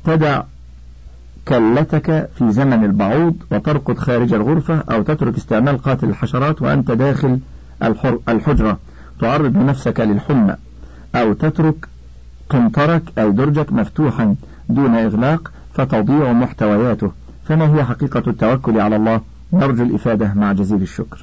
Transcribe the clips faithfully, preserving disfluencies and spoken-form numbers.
تدع كلتك في زمن البعوض وترقد خارج الغرفة، أو تترك استعمال قاتل الحشرات وأنت داخل الحجرة تعرض نفسك للحمى، أو تترك قنطرك أو درجك مفتوحا دون إغلاق فتضيع محتوياته. فما هي حقيقة التوكل على الله؟ نرجو الإفادة مع جزيل الشكر.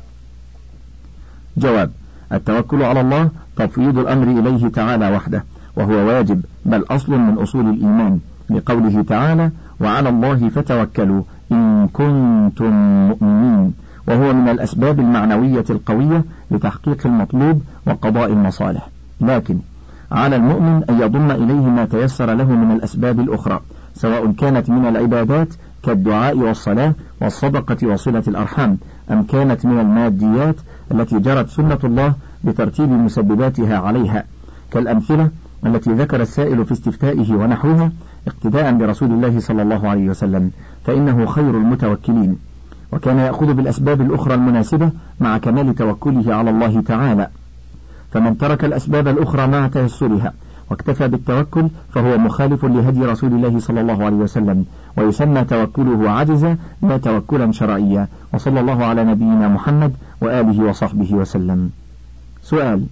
جواب: التوكل على الله تفويض الأمر إليه تعالى وحده، وهو واجب بل أصل من أصول الإيمان، لقوله تعالى: وعلى الله فتوكلوا إن كنتم مؤمنين، وهو من الأسباب المعنوية القوية لتحقيق المطلوب وقضاء المصالح. لكن على المؤمن أن يضم إليه ما تيسر له من الأسباب الأخرى، سواء كانت من العبادات كالدعاء والصلاة والصدقة وصلة الأرحام، أم كانت من الماديات التي جرت سنة الله بترتيب مسبباتها عليها، كالأمثلة التي ذكر السائل في استفتائه ونحوها، اقتداء برسول الله صلى الله عليه وسلم، فإنه خير المتوكلين، وكان يأخذ بالأسباب الأخرى المناسبة مع كمال توكله على الله تعالى. فمن ترك الأسباب الأخرى مع تيسرها واكتفى بالتوكل فهو مخالف لهدي رسول الله صلى الله عليه وسلم، ويسمى توكله عجزا لا توكلا شرعيا. وصلى الله على نبينا محمد وآله وصحبه وسلم. سؤال: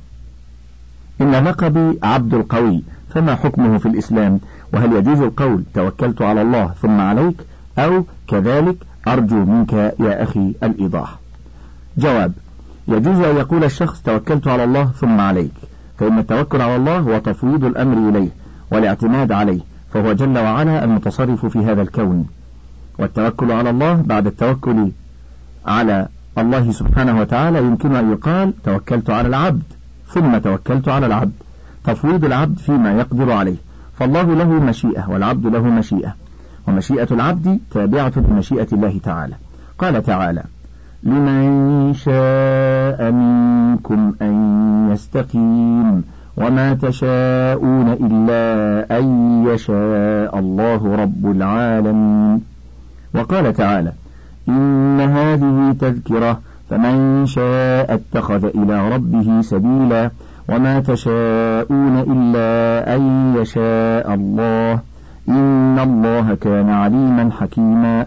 إن لقبي عبد القوي، فما حكمه في الإسلام؟ وهل يجوز القول توكلت على الله ثم عليك، أو كذلك؟ أرجو منك يا أخي الإيضاح. جواب: يجوز أن يقول الشخص توكلت على الله ثم عليك، فإن التوكل على الله هو تفويض الأمر إليه والاعتماد عليه، فهو جل وعلا المتصرف في هذا الكون. والتوكل على الله بعد التوكل على الله سبحانه وتعالى يمكن أن يقال توكلت على العبد ثم توكلت على العبد، تفويض العبد فيما يقدر عليه، فالله له مشيئة والعبد له مشيئة، ومشيئة العبد تابعة لمشيئة الله تعالى. قال تعالى: لمن شاء منكم أن يستقيم وما تشاءون إلا أن يشاء الله رب العالمين. وقال تعالى: إن هذه تذكرة فمن شاء اتخذ إلى ربه سبيلا وما تشاءون إلا أن يشاء الله إن الله كان عليما حكيما.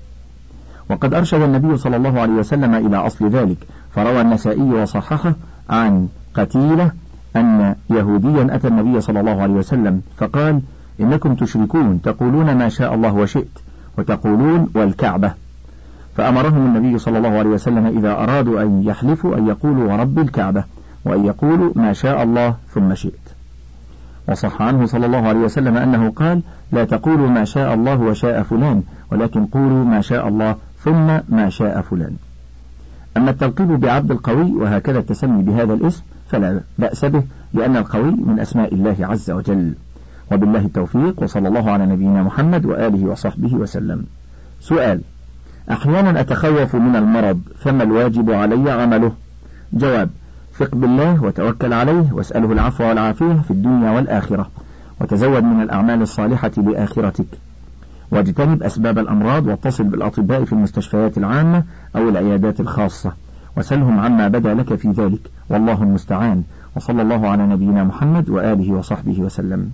وقد أرشد النبي صلى الله عليه وسلم إلى أصل ذلك، فروى النسائي وصححه عن قتيلة أن يهوديا أتى النبي صلى الله عليه وسلم فقال: إنكم تشركون تقولون ما شاء الله وشئت وتقولون والكعبة، فأمرهم النبي صلى الله عليه وسلم إذا أرادوا أن يحلفوا أن يقولوا ورب الكعبة، وأن يقولوا ما شاء الله ثم شئت. وصح عنه صلى الله عليه وسلم أنه قال: لا تقولوا ما شاء الله وشاء فلان، ولكن قولوا ما شاء الله ثم ما شاء فلان. أما التلقيب بعبد القوي وهكذا التسمي بهذا الاسم فلا بأس به، لأن القوي من أسماء الله عز وجل. وبالله التوفيق، وصلى الله على نبينا محمد وآله وصحبه وسلم. سؤال: أحيانا أتخوف من المرض، فما الواجب علي عمله؟ جواب: ثق بالله وتوكل عليه واسأله العفو والعافية في الدنيا والآخرة، وتزود من الأعمال الصالحة لآخرتك، واجتنب أسباب الأمراض، واتصل بالأطباء في المستشفيات العامة أو العيادات الخاصة، وسلهم عما بدا لك في ذلك، والله المستعان. وصلى الله على نبينا محمد وآله وصحبه وسلم.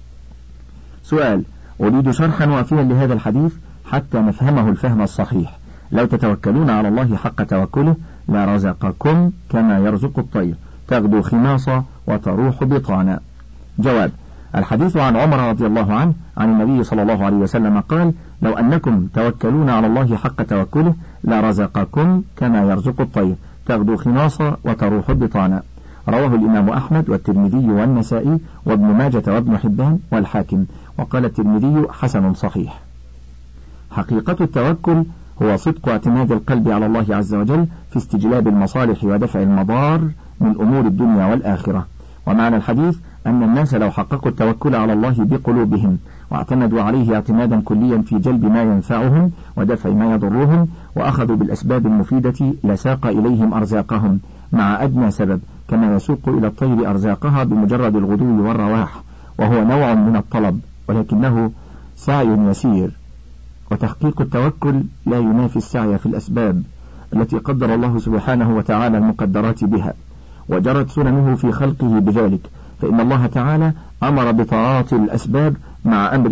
سؤال: أريد شرحا وافيا لهذا الحديث حتى نفهمه الفهم الصحيح. لو تتوكلون على الله حق توكله لرزقكم كما يرزق الطير تغدو خماصا وتروح بطانا. جواب: الحديث عن عمر رضي الله عنه عن النبي صلى الله عليه وسلم قال: لو أنكم توكلون على الله حق توكله لرزقكم كما يرزق الطير تغدو خماصا وتروح بطانا. رواه الإمام أحمد والترمذي والنسائي وابن ماجة وابن حبان والحاكم، وقال الترمذي حسن صحيح. حقيقة التوكل هو صدق اعتماد القلب على الله عز وجل في استجلاب المصالح ودفع المضار من أمور الدنيا والآخرة. ومعنى الحديث أن الناس لو حققوا التوكل على الله بقلوبهم واعتمدوا عليه اعتمادا كليا في جلب ما ينفعهم ودفع ما يضرهم، وأخذوا بالأسباب المفيدة لساق إليهم أرزاقهم مع أدنى سبب، كما يسوق إلى الطير أرزاقها بمجرد الغدو والرواح، وهو نوع من الطلب ولكنه سعي يسير. وتحقيق التوكل لا ينافي السعي في الأسباب التي قدر الله سبحانه وتعالى المقدرات بها، وجرت سننه في خلقه بذلك، فإن الله تعالى أمر بطاعات الأسباب مع أمر